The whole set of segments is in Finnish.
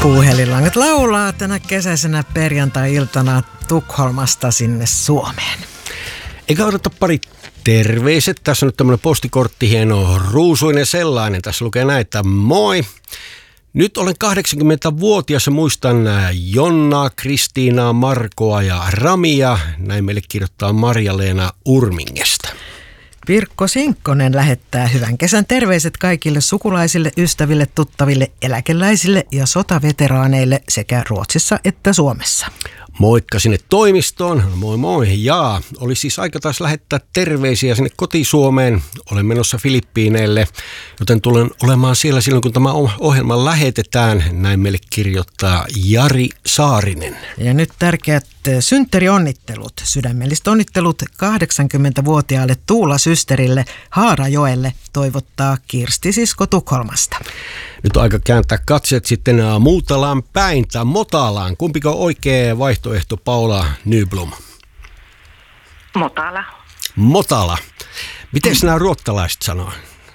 Puuhelilangat laulaa tänä kesäisenä perjantai-iltana Tukholmasta sinne Suomeen. Eikä odota pari terveiset. Tässä on nyt tämmöinen postikortti, hieno ruusuinen sellainen. Tässä lukee näin, että moi. Nyt olen 80-vuotias ja muistan Jonnaa, Kristiinaa, Markoa ja Ramia. Näin meille kirjoittaa Marja-Leena Urmingesta. Pirkko Sinkkonen lähettää hyvän kesän terveiset kaikille sukulaisille, ystäville, tuttaville, eläkeläisille ja sotaveteraaneille sekä Ruotsissa että Suomessa. Moikka sinne toimistoon. Moi moi. Jaa, oli siis aika taas lähettää terveisiä sinne kotisuomeen. Olen menossa Filippiineille, joten tulen olemaan siellä silloin, kun tämä ohjelma lähetetään. Näin meille kirjoittaa Jari Saarinen. Ja nyt tärkeät synttärionnittelut. Sydämelliset onnittelut 80-vuotiaalle Tuula-systerille Haarajoelle toivottaa Kirsti Sisko Tukholmasta. Nyt on aika kääntää katseet sitten Muutalaan päin tai Motalaan. Kumpiko on oikea vaihtoehto, Paula Nyblom? Motala. Motala. Miten nämä ruottalaiset sanoo?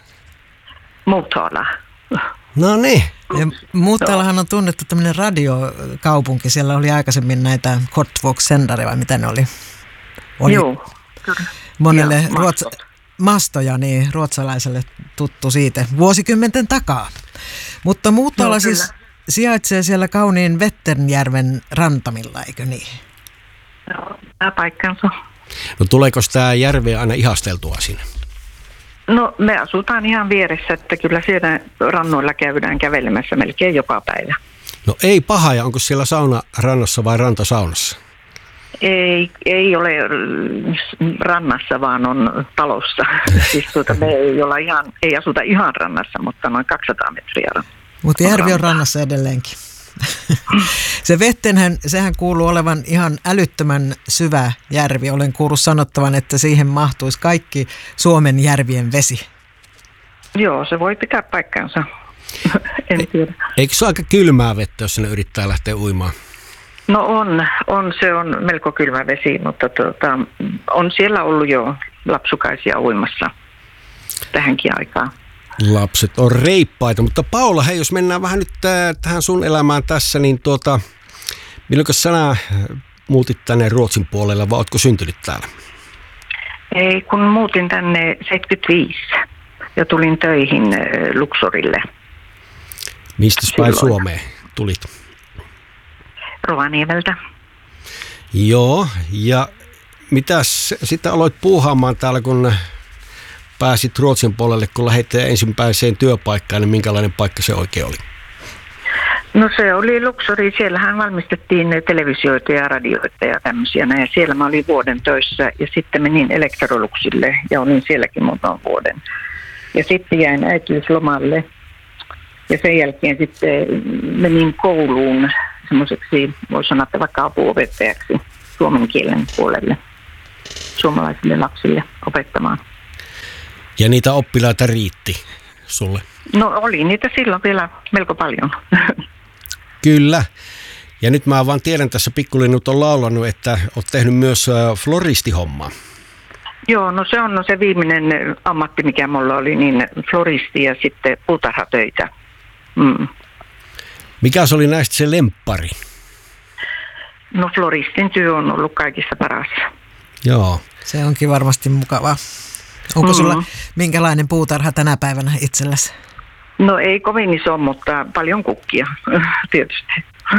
Motala. No niin. Ja Motalahan on tunnettu tämmöinen radiokaupunki. Siellä oli aikaisemmin näitä Kortvågssändare vai mitä ne oli? Joo, kyllä. Monelle mastoja, niin ruotsalaiselle tuttu siitä vuosikymmenten takaa. Mutta Motala siis sijaitsee siellä kauniin Vätternjärven rantamilla, eikö niin? Joo, tämä paikkansa. No tuleeko tämä järveä aina ihasteltua sinne? No me asutaan ihan vieressä, että kyllä siellä rannoilla käydään kävelemässä melkein joka päivä. No ei paha, ja onko siellä sauna rannassa vai rantasaunassa? Ei ole rannassa, vaan on talossa. Siis me ei asuta ihan rannassa, mutta noin 200 metriä. Mutta järvi on rannassa edelleenkin. Se Vettenhän, sehän kuuluu olevan ihan älyttömän syvä järvi. Olen kuullut sanottavan, että siihen mahtuisi kaikki Suomen järvien vesi. Joo, se voi pitää paikkansa. En tiedä. Eikö se ole aika kylmää vettä, jos sinne yrittää lähteä uimaan? No se on melko kylmä vesi, mutta on siellä ollut jo lapsukaisia uimassa tähänkin aikaan. Lapset on reippaita, mutta Paula, hei, jos mennään vähän nyt tähän sun elämään tässä, niin milloinko sinä muutit tänne Ruotsin puolelle, vai oletko syntynyt täällä? Ei, kun muutin tänne 75 ja tulin töihin Luxorille. Mistä päin Suomeen tulit? Rovaniemeltä. Joo, ja mitäs sitten aloit puuhaamaan täällä, kun pääsit Ruotsin puolelle, kun lähdit ensimmäiseen työpaikkaan, niin minkälainen paikka se oikein oli? No se oli Luxori, siellähän valmistettiin televisioita ja radioita ja tämmöisiä, ja siellä mä olin vuoden töissä, ja sitten menin Electroluxille, ja olin sielläkin muutaman vuoden. Ja sitten jäin äitiyslomalle, ja sen jälkeen sitten menin kouluun semmoiseksi, voisi sanoa, että vaikka apuopettajaksi suomen kielen puolelle suomalaisille lapsille opettamaan. Ja niitä oppilaita riitti sulle? No oli niitä silloin vielä melko paljon. Kyllä. Ja nyt mä vaan tiedän, tässä Pikkulinnut on laulanut, että oot tehnyt myös floristihommaa. Joo, no se on se viimeinen ammatti, mikä mulla oli, niin floristi ja sitten puutarhatöitä. Mikä se oli näistä se lemppari? No floristin työ on ollut kaikista paras. Joo. Se onkin varmasti mukavaa. Onko sulla minkälainen puutarha tänä päivänä itselläsi? No ei kovin iso, mutta paljon kukkia tietysti.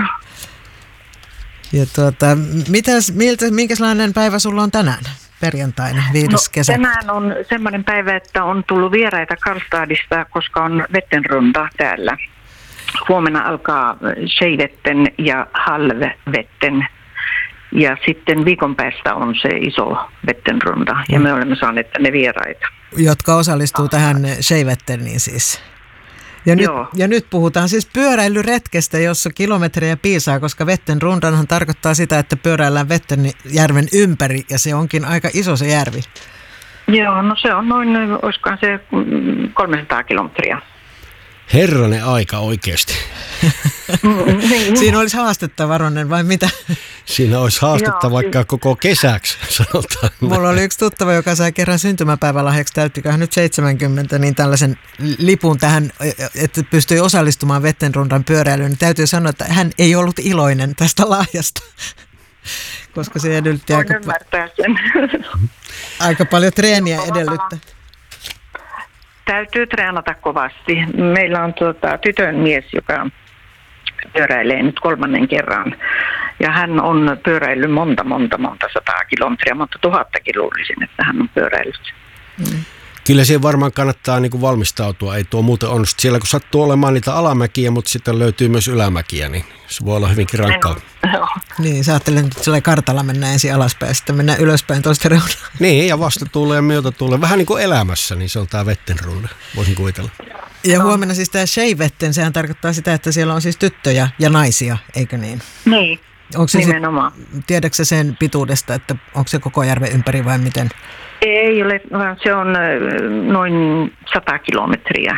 Ja minkälainen päivä sulla on tänään? Perjantaina, 5. kesä. Tänään on semmoinen päivä, että on tullut vieraita Karlstadista, koska on Vätternrunda täällä. Huomenna alkaa Tjejvetten ja Halvvetten. Ja sitten viikon päästä on se iso Vätternrunda, ja me olemme saaneet tänne vieraita. Jotka osallistuu tähän Tjejvetteniin siis. Ja nyt puhutaan siis pyöräilyretkestä, jossa kilometrejä piisaa, koska Vätternrundanhan tarkoittaa sitä, että pyöräillään Vätternjärven ympäri, ja se onkin aika iso se järvi. Joo, no se on noin, olisikohan se 300 kilometriä. Herranen aika oikeasti. Siinä olisi haastetta, Varonen, vai mitä? Siinä olisi haastetta vaikka koko kesäksi, sanotaan. Mulla oli yksi tuttava, joka sai kerran syntymäpäivälahjaksi, täyttiköhän nyt 70, niin tällaisen lipun tähän, että pystyi osallistumaan Vettenrundan pyöräilyyn. Täytyy sanoa, että hän ei ollut iloinen tästä lahjasta, koska se edellytti aika paljon treeniä edellyttää. Täytyy treenata kovasti. Meillä on tytön mies, joka pyöräilee nyt 3. kerran. Ja hän on pyöräillyt monta 100 kilometriä, mutta 1000kin luulisin, että hän on pyöräillyt. Kyllä siihen varmaan kannattaa niin kuin valmistautua, ei tuo muuten onnistu. Siellä kun sattuu olemaan niitä alamäkiä, mutta sitten löytyy myös ylämäkiä, niin se voi olla hyvinkin rankkaa. Niin, sä ajattelen, että sillä kartalla mennään ensin alaspäin ja sitten mennään ylöspäin toista reunaa. Niin, ja vastatuulee ja myötätuulee. Vähän niin kuin elämässä, niin se on tämä Vettenrunde, voisin kuvitella. Ja huomenna siis tämä Skeivetten, sehän tarkoittaa sitä, että siellä on siis tyttöjä ja naisia, eikö niin? Niin, onko se nimenomaan. Tiedätkö sen pituudesta, että onko se koko järven ympäri vai miten? Ei ole, vaan se on noin 100 kilometriä.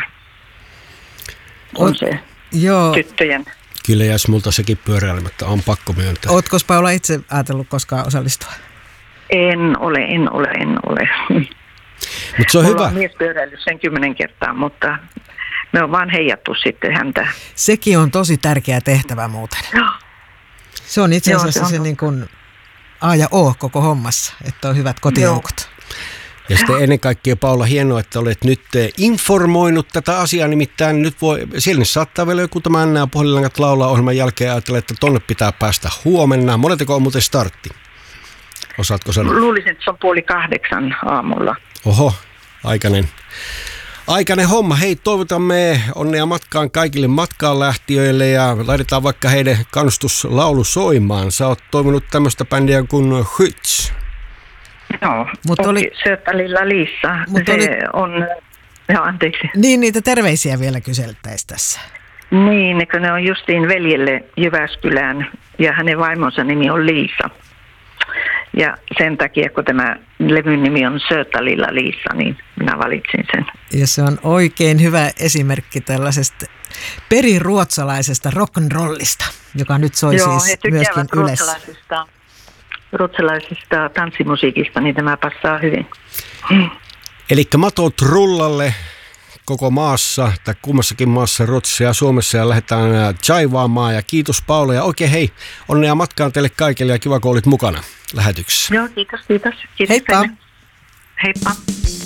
On se tyttöjen. Kyllä jäisi multa sekin pyöräilemättä, on pakko myöntää. Ootko Paula itse ajatellut koskaan osallistua? En ole. Mutta se on hyvä. On mies pyöräillyt sen 10 kertaa, mutta me on vaan heijattu sitten häntä. Sekin on tosi tärkeä tehtävä muuten. Se on itse asiassa se niin kuin A ja O koko hommassa, että on hyvät kotijoukot. Ja sitten ennen kaikkea, Paula, hienoa, että olet nyt informoinut tätä asiaa, nimittäin nyt siellä saattaa vielä joku tämän Puhelinlangat laulaa ohjelman jälkeen ajatella, että tonne pitää päästä huomenna. Monetako on muuten startti? Osaatko sanoa? Luulisin, että se on 7:30 aamulla. Oho, aikainen homma. Hei, toivotamme onnea matkaan kaikille matkaan lähtiöille ja laitetaan vaikka heidän kannustuslaulu soimaan. Sä oot toivonut tämmöistä bändiä kuin Hyts. Joo, mutta Sötalilla Liissa. Se on, anteeksi. Niin, niitä terveisiä vielä kyseltäisiin tässä. Niin, kun ne on justiin veljelle Jyväskylään ja hänen vaimonsa nimi on Liisa. Ja sen takia, kun tämä levyn nimi on Sötalilla Liissa, niin minä valitsin sen. Ja se on oikein hyvä esimerkki tällaisesta periruotsalaisesta rock'n'rollista, joka nyt soi siis myöskin Ylessä. Ruotsalaisesta tanssimusiikista, niin tämä passaa hyvin. Elikkä matot rullalle koko maassa, tai kummassakin maassa, Ruotsissa ja Suomessa, ja lähdetään jaivaamaan. Ja kiitos Paula, ja oikein hei, onnea matkaan teille kaikille, ja kiva kun olit mukana lähetyksessä. Joo, kiitos. Heippa! Heippa!